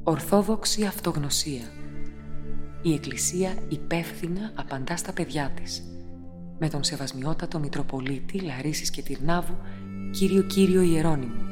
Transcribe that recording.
Ορθόδοξη αυτογνωσία. Η Εκκλησία υπεύθυνα απαντά στα παιδιά της. Με τον Σεβασμιότατο Μητροπολίτη Λαρίσης και Τυρνάβου, Κύριο Ιερώνυμο.